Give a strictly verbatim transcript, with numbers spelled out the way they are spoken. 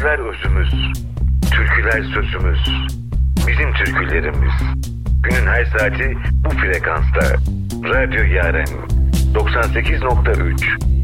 Sözler özümüz, türküler sözümüz, bizim türkülerimiz. Günün her saati bu frekansta. Radyo Yaren doksan sekiz nokta üç.